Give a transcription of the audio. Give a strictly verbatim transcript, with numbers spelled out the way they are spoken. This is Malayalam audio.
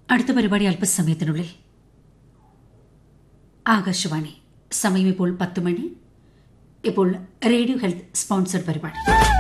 അടുത്ത പരിപാടി അല്പസമയത്തിനുള്ളിൽ. ആകാശവാണി. സമയം ഇപ്പോൾ പത്ത് മണി. ഇപ്പോൾ റേഡിയോ ഹെൽത്ത് സ്പോൺസർഡ് പരിപാടി.